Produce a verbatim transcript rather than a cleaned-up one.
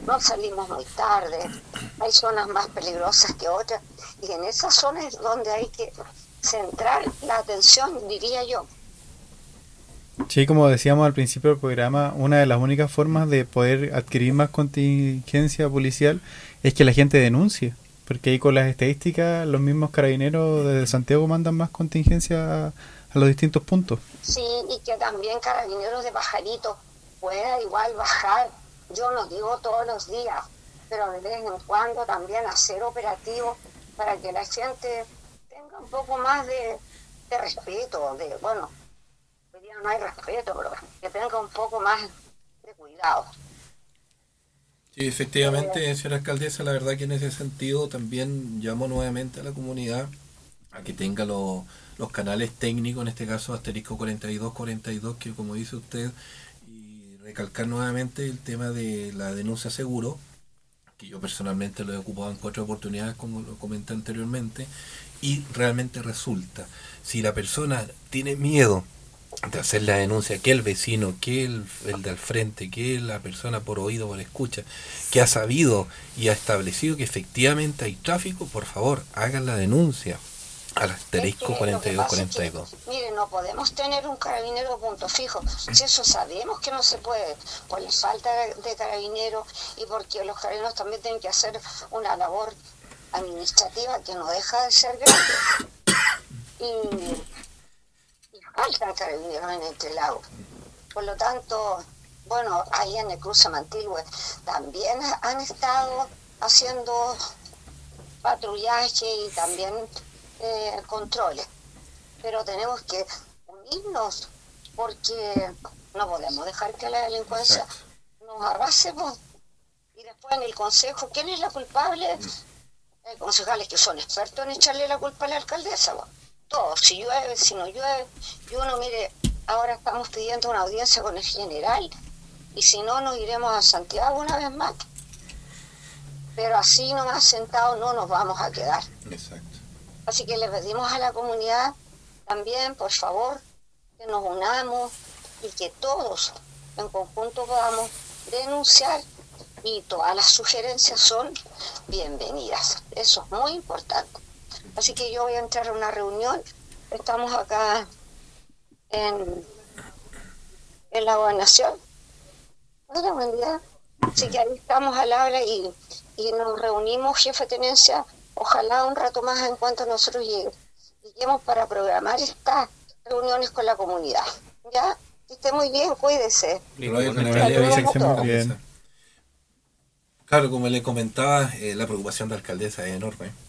no salimos muy tarde, hay zonas más peligrosas que otras, y en esas zonas es donde hay que centrar la atención, diría yo. Sí, como decíamos al principio del programa, una de las únicas formas de poder adquirir más contingencia policial es que la gente denuncie, porque ahí con las estadísticas los mismos carabineros de Santiago mandan más contingencia a, a los distintos puntos. Sí, y que también Carabineros de Pajarito pueda igual bajar, yo no digo todos los días, pero de vez en cuando también hacer operativos para que la gente tenga un poco más de, de respeto, de, bueno, hoy día no hay respeto, pero que tenga un poco más de cuidado. Sí, Eh, efectivamente, señora alcaldesa, la verdad que en ese sentido también llamo nuevamente a la comunidad a que tenga lo- los canales técnicos, en este caso asterisco cuarenta y dos cuarenta y dos, que como dice usted, y recalcar nuevamente el tema de la denuncia seguro, que yo personalmente lo he ocupado en cuatro oportunidades, como lo comenté anteriormente, y realmente resulta. Si la persona tiene miedo de hacer la denuncia, que el vecino, que el, el de al frente, que la persona por oído, por escucha, que ha sabido y ha establecido que efectivamente hay tráfico, por favor, hagan la denuncia al es asterisco que lo que pasa es que, cuarenta y dos cuarenta y dos. mire, no podemos tener un carabinero punto fijo, si eso sabemos que no se puede, por la falta de carabineros y porque los carabineros también tienen que hacer una labor administrativa que no deja de ser grande. Y, y faltan carabineros en este lago. Por lo tanto, bueno, ahí en el cruce Mantilhue también han estado haciendo patrullaje y también eh, controles, pero tenemos que unirnos porque no podemos dejar que la delincuencia Exacto. nos arrase, pues. Y después en el consejo, ¿quién es la culpable? Hay concejales que son expertos en echarle la culpa a la alcaldesa, pues. Todo, si llueve, si no llueve, y uno, mire, ahora estamos pidiendo una audiencia con el general, y si no, nos iremos a Santiago una vez más. Pero así nomás sentados no nos vamos a quedar. Exacto. Así que le pedimos a la comunidad también, por favor, que nos unamos y que todos en conjunto podamos denunciar, y todas las sugerencias son bienvenidas. Eso es muy importante. Así que yo voy a entrar a una reunión. Estamos acá en, en la gobernación. Hola, buen día. Así que ahí estamos al habla y, y nos reunimos, jefe de tenencia, ojalá un rato más en cuanto nosotros llegue- lleguemos para programar estas reuniones con la comunidad. ¿Ya? Que esté muy bien, cuídese. Lo digo con la Saludos mayoría, a Que esté muy todos. bien. Claro, como le comentaba, eh, la preocupación de la alcaldesa es enorme.